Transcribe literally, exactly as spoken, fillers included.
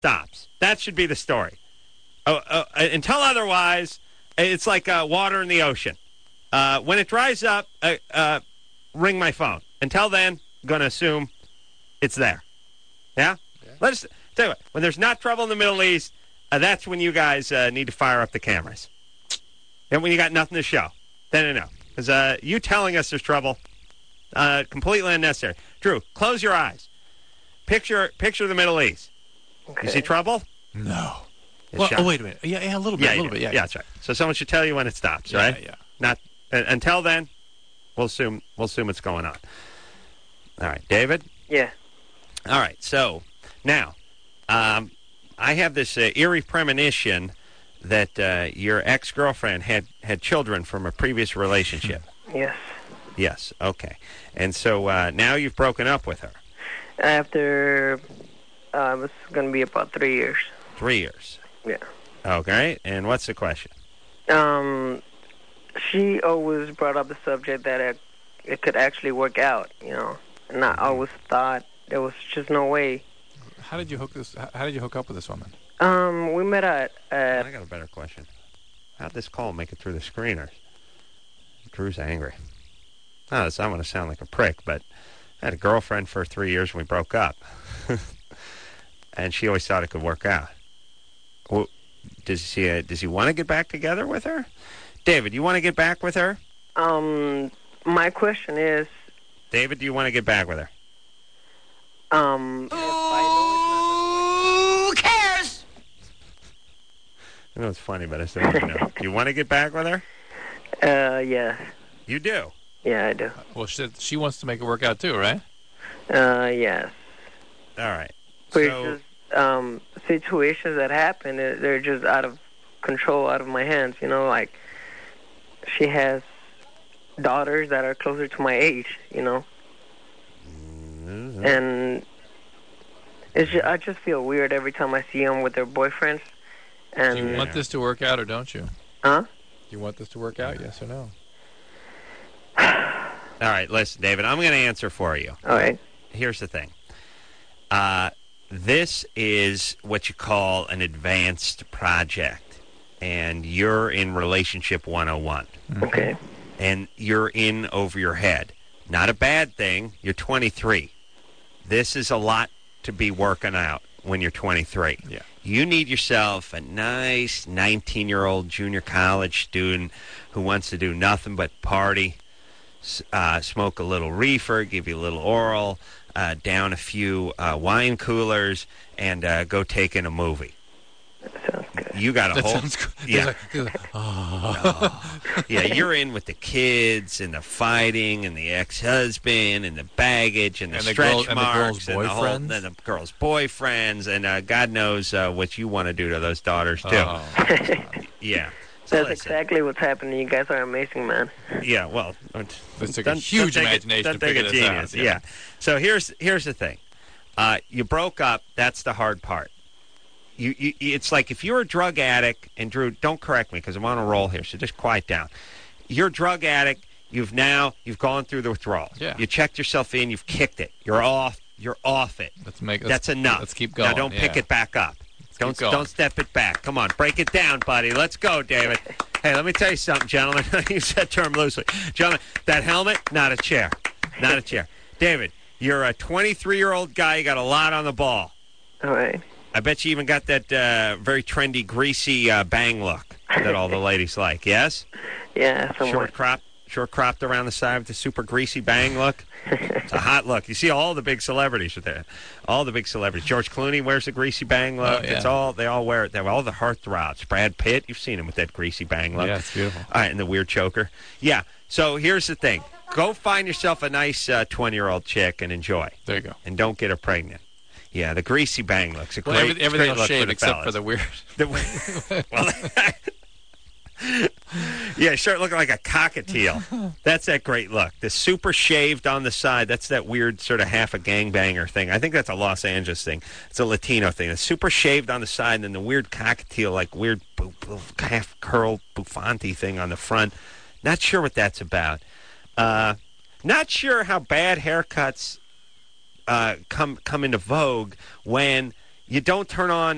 stops. That should be the story. Uh, uh, until otherwise, it's like uh, water in the ocean. Uh, when it dries up, uh, uh, ring my phone. Until then, I'm going to assume it's there. Yeah? yeah? Let's tell you what. When there's not trouble in the Middle East, uh, that's when you guys uh, need to fire up the cameras. And when you got nothing to show, then I know. Because uh, you telling us there's trouble, uh, completely unnecessary. Drew, close your eyes. Picture picture the Middle East. Okay. You see trouble? No. It's Well, shot. oh, wait a minute. Yeah, yeah, a little bit, Yeah, a little yeah, bit, yeah. yeah, that's right. So someone should tell you when it stops, yeah, right? Yeah, Not uh, until then. We'll assume we'll assume it's going on. All right, David. Yeah. All right. So now, um, I have this uh, eerie premonition that uh, your ex-girlfriend had had children from a previous relationship. Yes. Yes. Okay. And so uh, now you've broken up with her. After, uh, it's going to be about three years. Three years. Yeah. Okay. And what's the question? Um, she always brought up the subject that it, it could actually work out, you know. And I always thought there was just no way. How did you hook this? How did you hook up with this woman? Um, we met at. at I got a better question. How'd this call make it through the screeners? Drew's angry. No, I want to sound like a prick, but I had a girlfriend for three years when we broke up, and she always thought it could work out. Well, does he? Uh, does he want to get back together with her? David, you want to get back with her? Um, my question is. David, do you want to get back with her? Um. Who cares? I know it's funny, but I still want to know. Do you want to get back with her? Uh, yeah. You do? Yeah, I do. Well, she, she wants to make it work out too, right? Uh, yes. All right. But So, it's just, um, situations that happen, they're they're just out of control, out of my hands, you know, like, she has daughters that are closer to my age, you know, mm-hmm. and it's just, I just feel weird every time I see them with their boyfriends, and... Do you want this to work out or don't you? Huh? Do you want this to work out, yes or no? All right, listen, David, I'm going to answer for you. All right. Here's the thing. Uh, this is what you call an advanced project, and you're in Relationship one oh one. Okay. And you're in over your head. Not a bad thing. You're twenty-three. This is a lot to be working out when you're twenty-three. Yeah. You need yourself a nice nineteen-year-old junior college student who wants to do nothing but party, uh, smoke a little reefer, give you a little oral, uh, down a few uh, wine coolers, and uh, go take in a movie. That sounds good. You got a That whole... sounds good. Yeah. Like, like, oh. No. Yeah, you're in with the kids and the fighting and the ex-husband and the baggage and the And the stretch girl- and the marks girl's and the, whole, boyfriends? and the girls' boyfriends and uh, God knows uh, what you want to do to those daughters too. Oh. Yeah. So That's listen, exactly what's happening. You guys are amazing, man. Yeah, well, This took a don't- huge don't take it- imagination don't to take figure a this genius. out. Yeah. Yeah. So here's here's the thing. Uh, you broke up. That's the hard part. You, you, it's like if you're a drug addict, and Drew, don't correct me because I'm on a roll here, so just quiet down. You're a drug addict. You've now you've gone through the withdrawal. Yeah. You checked yourself in. You've kicked it. You're off. You're off it. Let's make. Let's, That's enough. Let's keep going. Now don't yeah. pick it back up. Let's don't keep going. don't step it back. Come on, break it down, buddy. Let's go, David. Hey, let me tell you something, gentlemen. I use that term loosely, gentlemen. That helmet, not a chair, not a chair. David, you're a twenty-three-year-old guy. You got a lot on the ball. All right. I bet you even got that uh, very trendy, greasy uh, bang look that all the ladies like. Yes? Yeah, somewhat. Short crop, short cropped around the side with the super greasy bang look. It's a hot look. You see all the big celebrities with that. All the big celebrities. George Clooney wears the greasy bang look. Oh, yeah. It's all they all wear it. They have all the heartthrobs. Brad Pitt, you've seen him with that greasy bang look. Yeah, it's beautiful. All right, and the weird choker. Yeah. So here's the thing. Go find yourself a nice uh, twenty-year-old chick and enjoy. There you go. And don't get her pregnant. Yeah, the greasy bang looks a Well, great, every, everything great will look shave for the except fellas. for the weird. The, well, yeah, start looking like a cockatiel. That's that great look. The super shaved on the side, that's that weird sort of half a gangbanger thing. I think that's a Los Angeles thing. It's a Latino thing. The super shaved on the side and then the weird cockatiel, like weird bu- bu- half curl buffonti thing on the front. Not sure what that's about. Uh, not sure how bad haircuts uh, come come into vogue when you don't turn on